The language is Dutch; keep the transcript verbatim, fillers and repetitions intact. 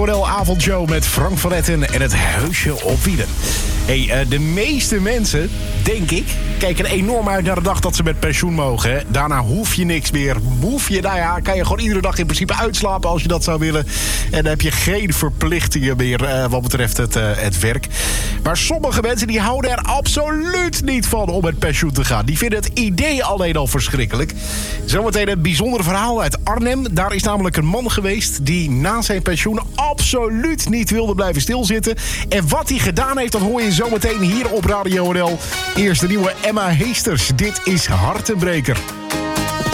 Avondshow met Frank van Etten en het Huisje op Wielen. Hey, uh, de meeste mensen, denk ik, kijken enorm uit naar de dag dat ze met pensioen mogen. Hè? Daarna hoef je niks meer. Hoef je, nou ja, kan je gewoon iedere dag in principe uitslapen als je dat zou willen. En dan heb je geen verplichtingen meer uh, wat betreft het, uh, het werk. Maar sommige mensen die houden er absoluut niet van om met pensioen te gaan. Die vinden het idee alleen al verschrikkelijk. Zometeen een bijzonder verhaal uit Arnhem. Daar is namelijk een man geweest die na zijn pensioen absoluut niet wilde blijven stilzitten. En wat hij gedaan heeft, dat hoor je zometeen hier op Radio N L. Eerst de nieuwe Emma Heesters. Dit is Hartenbreker.